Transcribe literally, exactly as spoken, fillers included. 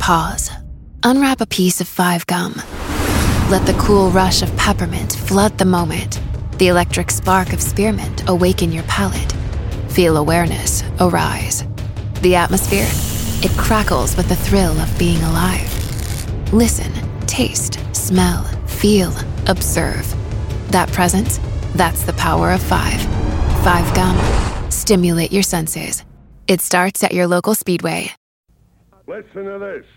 Pause. Unwrap a piece of Five Gum. Let the cool rush of peppermint flood the moment. The electric spark of spearmint awaken your palate. Feel awareness arise. The atmosphere, it crackles with the thrill of being alive. Listen, taste, smell, feel, observe. That presence, that's the power of five. Five Gum. Stimulate your senses. It starts at your local Speedway. Listen to this.